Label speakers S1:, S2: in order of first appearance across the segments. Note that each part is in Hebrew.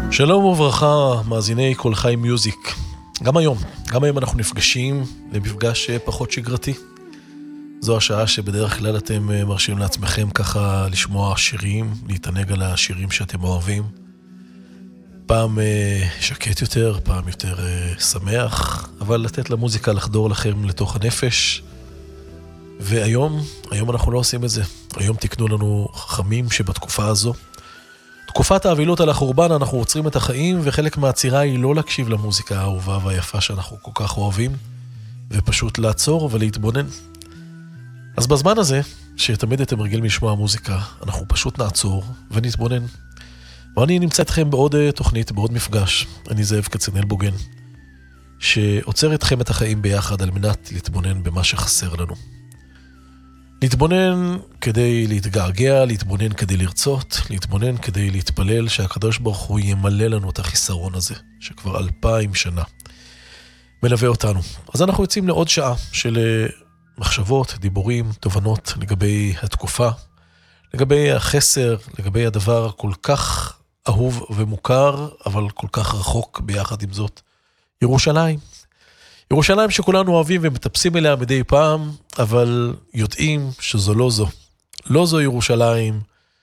S1: שלום וברכה, מאזיני כל חי מיוזיק. גם היום אנחנו נפגשים למפגש פחות שגרתי. זו השעה שבדרך כלל אתם מרשים לעצמכם ככה לשמוע שירים, להתענג על השירים שאתם אוהבים. פעם שקט יותר, פעם יותר שמח, אבל לתת למוזיקה לחדור לכם לתוך הנפש. והיום אנחנו לא עושים את זה. היום תקנו לנו חכמים שבתקופה הזו, תקופת האבילות על החורבן, אנחנו עוצרים את החיים, וחלק מהעצירה היא לא להקשיב למוזיקה האהובה והיפה שאנחנו כל כך אוהבים, ופשוט לעצור ולהתבונן. אז בזמן הזה, שתמיד אתם רגילים לשמוע מוזיקה, אנחנו פשוט נעצור ונתבונן. ואני נמצא אתכם בעוד תוכנית, בעוד מפגש. אני זאב כצנל בוגן, שעוצר אתכם את החיים ביחד על מנת להתבונן במה שחסר לנו. להתבונן כדי להתגעגע, להתבונן כדי לרצות, להתבונן כדי להתפלל שהקדוש ברוך הוא ימלא לנו את החיסרון הזה, שכבר 2000 שנה מלווה אותנו. אז אנחנו יוצאים לעוד שעה של מחשבות, דיבורים, תובנות לגבי התקופה, לגבי החסר, לגבי הדבר הכל כך אהוב ומוכר, אבל כל כך רחוק ביחד עם זאת. ירושלים. ירושלים שכולנו אוהבים ומטפסים אליה מדי פעם, אבל יודעים שזו לא זו. לא זו ירושלים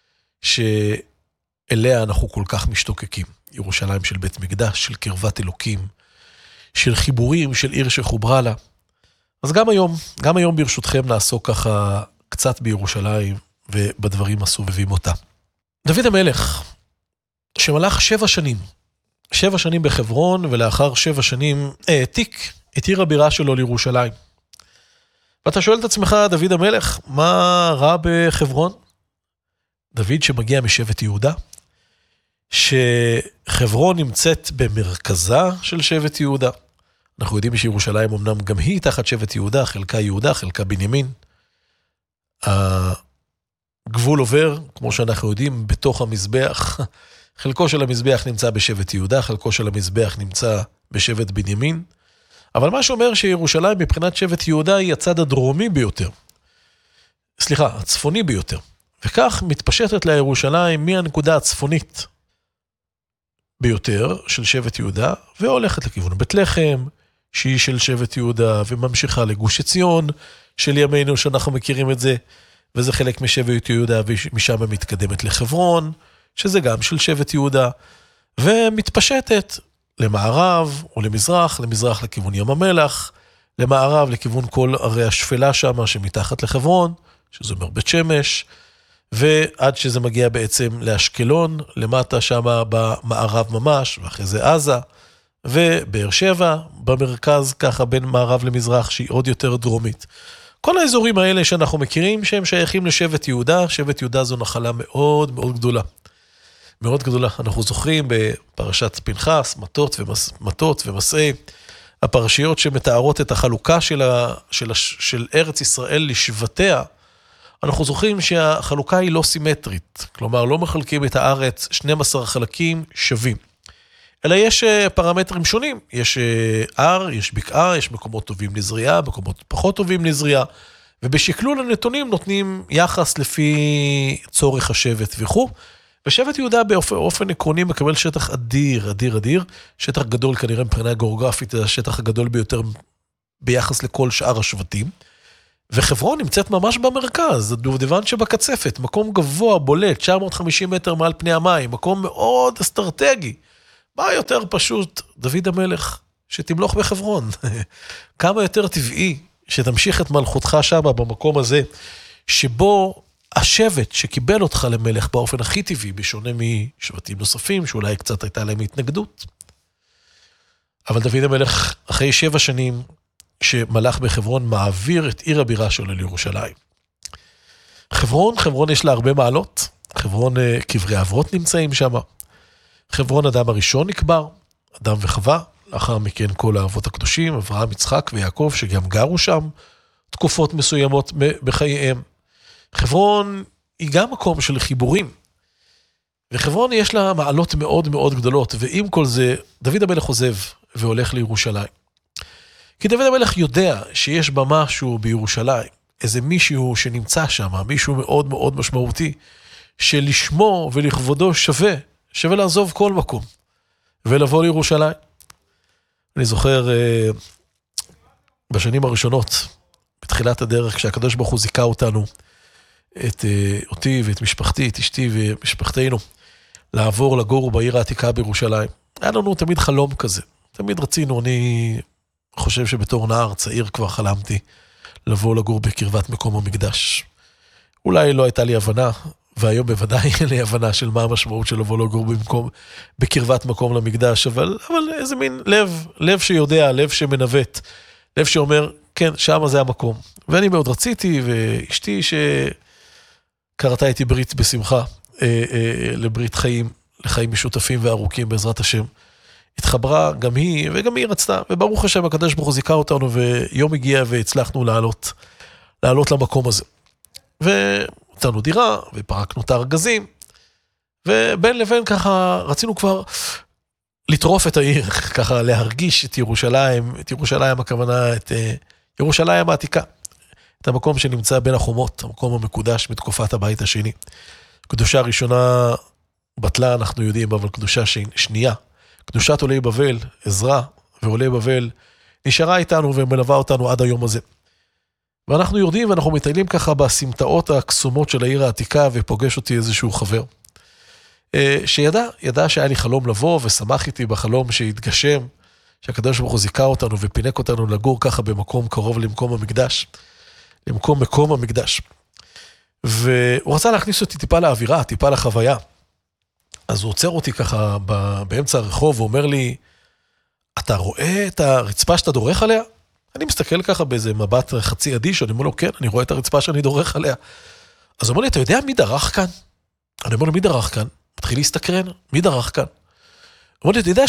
S1: שאליה אנחנו כל כך משתוקקים. ירושלים של בית מקדש, של קרבת אלוקים, של חיבורים, של עיר שחוברה לה. אז גם היום ברשותכם נעסוק ככה קצת בירושלים ובדברים הסובבים אותה. דוד המלך, שמלך 7 שנים, 7 שנים בחברון, ולאחר 7 שנים העתיק את עיר הבירה שלו לירושלים. ואתה שואל את עצמך, דוד המלך, מה רע בחברון? דוד שמגיע משבט יהודה, שחברון נמצאת במרכזה של שבט יהודה. אנחנו יודעים שירושלים אמנם גם היא תחת שבט יהודה, חלקה בנימין. הגבול עובר, כמו שאנחנו יודעים, בתוך המזבח. חלקו של המזבח נמצא בשבט יהודה, חלקו של המזבח נמצא בשבט בנימין. אבל מה שאומר שירושלים מבחינת שבט יהודה היא הצד הדרומי ביותר. הצפוני ביותר. וכך מתפשטת לירושלים מהנקודה הצפונית ביותר של שבט יהודה, והולכת לכיוון בית לחם, שהיא של שבט יהודה, וממשיכה לגוש עציון של ימינו שאנחנו מכירים את זה, וזה חלק משבט יהודה, ומשם מתקדמת לחברון, שזה גם של שבט יהודה, ומתפשטת למערב או למזרח לכיוון ים המלח, למערב לכיוון כל ערי השפלה שם שמתחת לחברון, שזה אומר בית שמש, ועד שזה מגיע בעצם לאשקלון, למטה שם במערב ממש, ואחרי זה עזה, ובאר שבע במרכז ככה בין מערב למזרח שהיא עוד יותר דרומית. כל האזורים האלה שאנחנו מכירים שהם שייכים לשבט יהודה, שבט יהודה זו נחלה מאוד מאוד גדולה. מאוד גדולה. אנחנו זוכרים בפרשת פנחס, מטות ומסעי, הפרשיות שמתארות את החלוקה של ארץ ישראל לשבטיה. אנחנו זוכרים שהחלוקה היא לא סימטרית, כלומר לא מחלקים את הארץ 12 חלקים שווים, אלא יש פרמטרים שונים, יש הר, יש בקעה, יש מקומות טובים לזריעה, מקומות פחות טובים לזריעה, ובשקלול הנתונים נותנים יחס לפי צורך השבט וכו'. ושבט יהודה באופן עקרוני מקבל שטח אדיר, שטח גדול כנראה מבחינה גיאוגרפית, זה השטח הגדול ביותר ביחס לכל שאר השבטים, וחברון נמצאת ממש במרכז, הדובדבן שבקצפת, מקום גבוה, בולט, 950 מטר מעל פני המים, מקום מאוד אסטרטגי. מה יותר פשוט, דוד המלך, שתמלוך בחברון? כמה יותר טבעי שתמשיך את מלכותך שם במקום הזה, שבו השבט שקיבל אותך למלך באופן הכי טבעי, בשונה משבטים נוספים, שאולי קצת הייתה להם התנגדות. אבל דוד המלך, אחרי 7 שנים שמלך בחברון, מעביר את עיר הבירה שלו לירושלים. חברון יש לה הרבה מעלות. חברון, קברי אבות נמצאים שם. חברון אדם הראשון נקבר, אדם וחווה. לאחר מכן כל האבות הקדושים, אברהם, יצחק ויעקב, שגם גרו שם תקופות מסוימות בחייהם. חברון היא גם מקום של חיבורים, וחברון יש לה מעלות מאוד מאוד גדולות, ועם כל זה דוד המלך עוזב והולך לירושלים. כי דוד המלך יודע שיש בה משהו בירושלים, איזה מישהו שנמצא שם, מישהו מאוד מאוד משמעותי, שלשמו ולכבודו שווה לעזוב כל מקום. ולבוא לירושלים. אני זוכר בשנים הראשונות, בתחילת הדרך, כשהקדוש ברוך הוא זיכה אותנו, אותי ואת משפחתי, את אשתי ומשפחתנו, לעבור לגור בעיר העתיקה בירושלים. היה לנו תמיד חלום כזה. תמיד רצינו, אני חושב שבתור נער צעיר כבר חלמתי לבוא לגור בקרבת מקום המקדש. אולי לא הייתה לי הבנה, והיום בוודאי אין לי הבנה של מה המשמעות של לבוא לגור בקרבת מקום למקדש, אבל איזה מין לב שיודע, לב שמנווט, לב שאומר, כן, שם זה המקום. ואני מאוד רציתי, ואשתי שקראתה איתי ברית בשמחה, לברית חיים, לחיים משותפים וארוכים בעזרת השם, התחברה גם היא, וגם היא רצתה, וברוך השם הקדוש ברוך הוא זיכה אותנו, ויום הגיע והצלחנו לעלות למקום הזה. ונתנו דירה, ופרקנו את הארגזים, ובין לבין ככה רצינו כבר לטרוף את העיר, ככה להרגיש את ירושלים הכוונה, את ירושלים העתיקה, את המקום שנמצא בין החומות, המקום המקודש מתקופת הבית השני. קדושה ראשונה בטלה אנחנו יודעים, אבל קדושה שנייה, קדושת עולי בבל, עזרא ועולי בבל, נשארה איתנו ומלווה אותנו עד היום הזה. ואנחנו יורדים ואנחנו מטיילים ככה בסמטאות הקסומות של העיר העתיקה, ופוגש אותי איזשהו חבר, שידע שהיה לי חלום לבוא, ושמח איתי בחלום שהתגשם, שהקדוש ברוך הוא זיכה אותנו ופינק אותנו לגור ככה במקום קרוב למקום המקדש, מקום המקדש. והוא רצה להכניס אותי טיפה לאווירה, טיפה לחוויה. אז הוא עוצר אותי ככה באמצע הרחוב, ואומר לי, אתה רואה את הרצפה שאתה דורך עליה? אני מסתכל ככה באיזה מבט חצי אדיש, אני אומר לו, כן, אני רואה את הרצפה שאני דורך עליה. אז הוא אומר לי, אתה יודע מי דרך כאן? אני אומר לו, מי דרך כאן? מתחיל להסתקרן, מי דרך כאן? הוא אומר לי, אתה יודע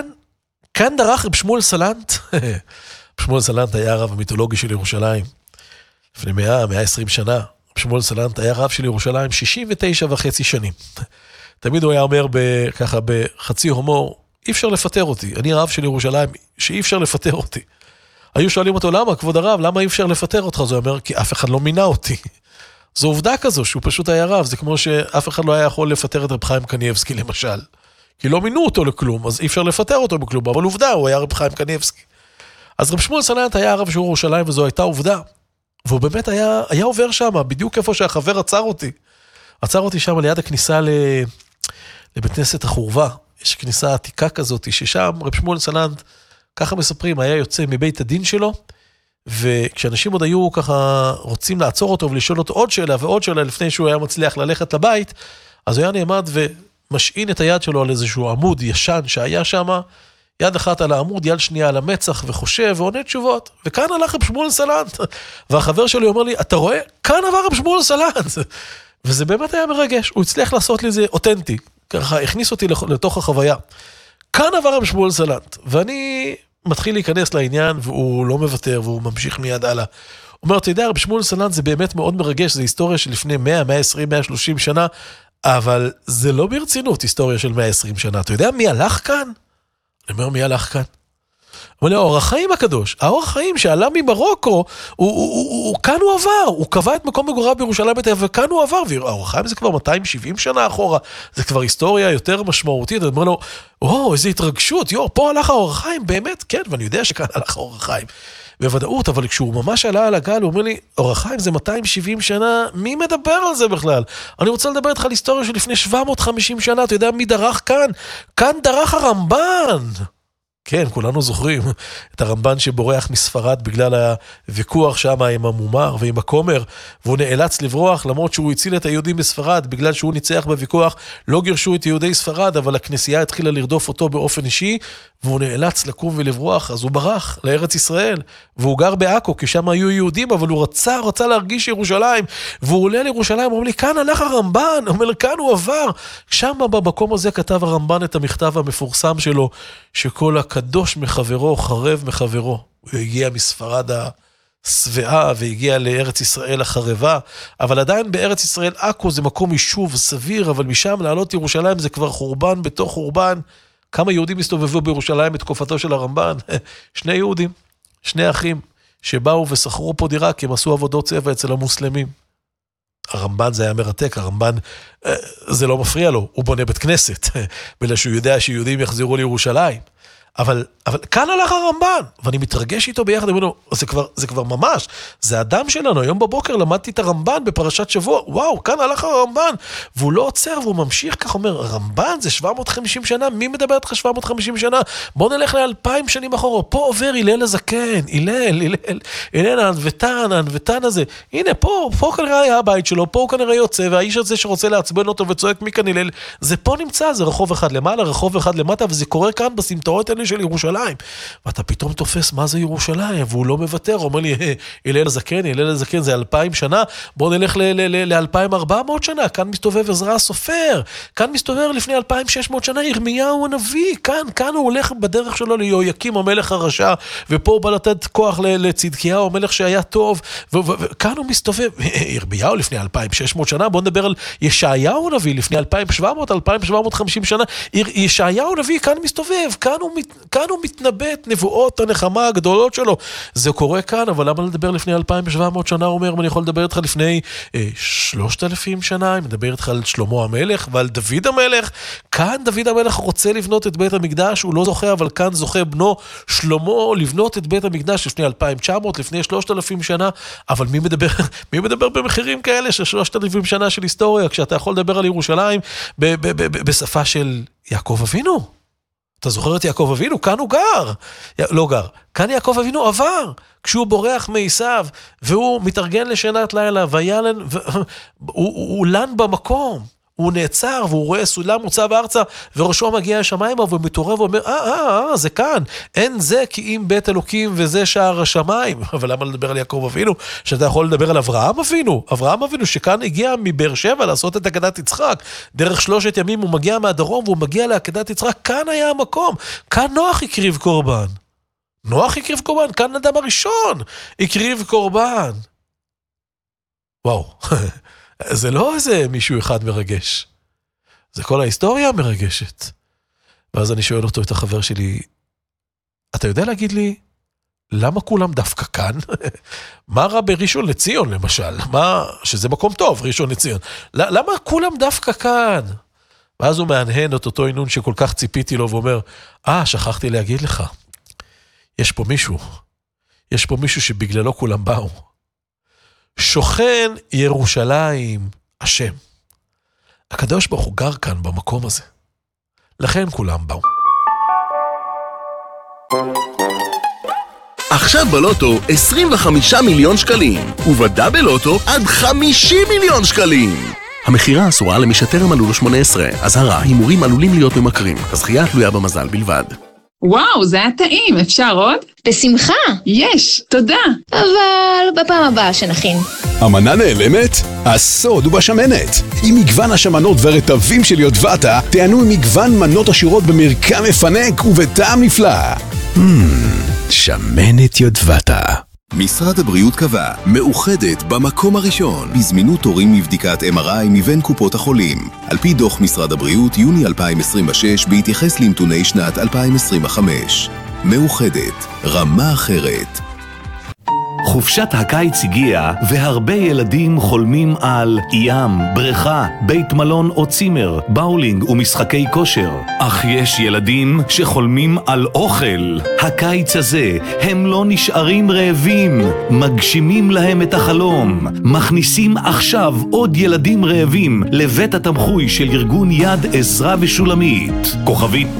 S1: כאן דרך רב שמואל סלנט? רב שמואל סלנט היה הרב המיתולוגי של ירושלים. לפני 120 שנה, רב שמואל סלנט היה רב של ירושלים 69.5 שנים. תמיד הוא היה אומר ככה בחצי הומור, אי אפשר לפטר אותי, אני הרב של ירושלים, שאי אפשר לפטר אותי. היו שואלים אותו, למה, כבוד הרב, למה אי אפשר לפטר אותך? אז הוא אומר, כי אף אחד לא מינה אותי. זו עובדה כזו, שהוא פשוט היה רב, זה כמו שאף אחד לא היה יכול לפטר את רב חיים קניבסקי למשל. כי לא מינו אותו לכלום, אז אי אפשר לפטר אותו בכלום, אבל עובדה, הוא היה רב חיים קניבסקי. אז רב שמואל סלנט היה הרב של ירושלים, וזו הייתה עובדה. והוא באמת היה עובר שם, בדיוק איפה שהחבר עצר אותי. עצר אותי שם ליד הכניסה לבית כנסת החורבה. יש כניסה עתיקה כזאת, ששם רב שמואל סלנט, ככה מספרים, היה יוצא מבית הדין שלו, וכשאנשים עוד היו ככה רוצים לעצור אותו ולשאול אותו עוד שאלה ועוד שאלה לפני שהוא היה מצליח ללכת לבית, אז הוא היה נעמד ומשעין את היד שלו על איזשהו עמוד ישן שהיה שם, יד אחת על העמוד, יד שנייה על המצח, וחושב ועונה תשובות. וכאן הלך רב שמואל סלנט. והחבר שלי אומר לי, אתה רואה? כאן עבר רב שמואל סלנט. וזה באמת היה מרגש. הוא הצליח לעשות לי זה אותנטי. ככה הכניס אותי לתוך החוויה. כאן עבר רב שמואל סלנט. ואני מתחיל להיכנס לעניין, והוא לא מוותר, והוא ממשיך מיד הלאה. הוא אומר, אתה יודע, רב שמואל סלנט זה באמת מאוד מרגש. זה היסטוריה של לפני 100, 120, 130 שנה. אבל זה לא ברצינות היסטוריה של 120 שנה. אתה יודע מי הלך כאן? אני אומר, מי הלך כאן? אבל האור החיים הקדוש, האור החיים שעלה ממרוקו, כאן הוא עבר, הוא קבע את מקום מגוריו בירושלים, וכאן הוא עבר, והאור החיים זה כבר 270 שנה אחורה, זה כבר היסטוריה יותר משמעותית, אני אומר לו, איזו התרגשות, פה הלך האור החיים, באמת, כן, ואני יודע שכאן הלך האור החיים, בוודאות, אבל כשהוא ממש עלה על הגל, הוא אומר לי, אור החיים זה 270 שנה, מי מדבר על זה בכלל? אני רוצה לדבר איתך על היסטוריה של לפני 750 שנה, אתה יודע מי דרך כאן? כאן דרך הרמב"ן. כן, כולנו זוכרים את הרמב"ן שבורח מספרד בגלל הוויכוח שם עם המומר ועם הכומר, והוא נאלץ לברוח למרות שהוא הציל את היהודים בספרד, בגלל שהוא ניצח בוויכוח, לא גירשו את יהודי ספרד, אבל הכנסייה התחילה לרדוף אותו באופן אישי, והוא נאלץ לקום ולברוח, אז הוא ברח לארץ ישראל, והוא גר בעכו, כי שם היו יהודים, אבל הוא רצה להרגיש ירושלים, והוא עולה לירושלים, הוא אומר לי, כאן הלך הרמב"ן, הוא אומר לי, כאן הוא עבר, שם במקום הזה כתב הרמב"ן את המכתב המפורסם שלו, שכל הקדוש מחברו, חרב מחברו, הוא הגיע מספרד השבעה, והגיע לארץ ישראל החרבה, אבל עדיין בארץ ישראל, עכו זה מקום יישוב סביר, אבל משם לעלות ירושלים זה כבר חורבן בתוך חורבן, כמה יהודים הסתובבו בירושלים בתקופתו של הרמב"ן? 2 יהודים, 2 אחים, שבאו וסחרו פה דירה, כי הם עשו עבודות צבע אצל המוסלמים. הרמב"ן זה היה מרתק, הרמב"ן זה לא מפריע לו, הוא בונה בית כנסת, בגלל שהוא יודע שיהודים יחזרו לירושלים. אבל כאן הלך הרמב"ן, ואני מתרגש איתו ביחד, זה כבר ממש, זה אדם שלנו, היום בבוקר למדתי את הרמב"ן בפרשת שבוע, וואו, כאן הלך הרמב"ן, והוא לא עוצר, והוא ממשיך כך, אומר, הרמב"ן זה 750 שנה, מי מדבר איתך 750 שנה? בוא נלך ל2000 שנים אחורה, פה עובר הלל הזקן, הלל הענוותן הזה, הנה, פה כנראה היה הבית שלו, פה הוא כנראה יוצא, והאיש הזה שרוצה לעצבן אותו וצועק מכאן הלל, זה פה נמצא, זה רחוב אחד למעלה, רחוב אחד למטה, וזה קורה כאן בסמטאות האלה של ירושלים. ואתה פתאום תופס מה זה ירושלים, והוא לא מוותר, הוא אומר לי, הלל הזקן זה 2000 שנה, בוא נלך ל-2400 שנה, כאן מסתובב עזרא הסופר, כאן מסתובב לפני 2600 שנה, ירמיהו הנביא, כאן הוא הולך בדרך שלו ליהויקים המלך הרשע, ופה הוא בא לתת כוח לצדקיהו המלך שהיה טוב, וכאן הוא מסתובב, ירמיהו לפני 2600 שנה, בוא נדבר על ישעיהו הנביא, לפני 2750 שנה, ישעיהו הנביא כאן מסתובב, כאן הוא מתנבא את נבואות הנחמה הגדולות שלו. זה קורה כאן, אבל למה לדבר לפני 2700 שנה? הוא אומר, אני יכול לדבר איתך לפני 3000 שנה, אני מדבר איתך על שלמה המלך ועל דוד המלך. כאן דוד המלך רוצה לבנות את בית המקדש, הוא לא זוכה, אבל כאן זוכה בנו שלמה לבנות את בית המקדש לפני 2900, לפני 3000 שנה. אבל מי מדבר במחירים כאלה של 3000 שנה של היסטוריה, כשאתה יכול לדבר על ירושלים בשפה של יעקב אבינו? אתה זוכר את יעקב אבינו? כאן הוא גר. לא גר. כאן יעקב אבינו עבר. כשהוא בורח מעשיו, והוא מתארגן לשנת לילה, הוא לן במקום. הוא נעצר, והוא רואה סולם מוצב ארצה, וראשו מגיע השמיים, והוא מתעורר ואומר, זה כאן. אין זה כי אם בית אלוקים וזה שער השמיים. אבל למה לדבר על יעקב אבינו? שאתה יכול לדבר על אברהם אבינו. אברהם אבינו שכאן הגיע מבאר שבע לעשות את עקדת יצחק. דרך 3 ימים הוא מגיע מהדרום, והוא מגיע לעקדת יצחק. כאן היה המקום. כאן נוח הקריב קורבן. כאן אדם הראשון הקריב קורבן. וואו. זה לא איזה מישהו אחד מרגש. זה כל ההיסטוריה מרגשת. ואז אני שואל אותו, את החבר שלי, אתה יודע להגיד לי, למה כולם דווקא כאן? מה רע בראשון לציון למשל? שזה מקום טוב, ראשון לציון. למה כולם דווקא כאן? ואז הוא מהנהן את אותו עינון שכל כך ציפיתי לו, ואומר, שכחתי להגיד לך. יש פה מישהו שבגללו כולם באו. שוכן ירושלים השם. הקדוש ברוך הוא גר כאן במקום הזה. לכן כולם באו.
S2: עכשיו בלוטו 25 מיליון שקלים, ובדאבל לוטו עד 50 מיליון שקלים. המחירה אסורה למי שטרם מלאו לו 18. אזהרה, הימורים עלולים להיות ממכרים. הזכייה תלויה במזל בלבד.
S3: וואו, זה היה טעים, אפשר עוד?
S4: בשמחה.
S3: יש, תודה.
S4: אבל בפעם הבאה שנכין.
S5: המנה נעלמת? הסוד הוא בשמנת. עם מגוון השמנות ורטבים של יודבטה, תענו עם מגוון מנות עשירות במרקם מפנק ובטעם נפלא. שמנת יודבטה.
S2: משרד הבריאות קבע, מאוחדת במקום הראשון בזמינות תורים מבדיקת MRI מבין קופות החולים. על פי דוח משרד הבריאות יוני 2026 בהתייחס לנתוני שנת 2025. מאוחדת, רמה אחרת.
S6: חופשת הקיץ הגיעה, והרבה ילדים חולמים על ים, בריכה, בית מלון או צימר, באולינג ומשחקי כושר. אך יש ילדים שחולמים על אוכל. הקיץ הזה הם לא נשארים רעבים, מגשימים להם את החלום. מכניסים עכשיו עוד ילדים רעבים לבית התמחוי של ארגון יד עזרא ושולמית. כוכבית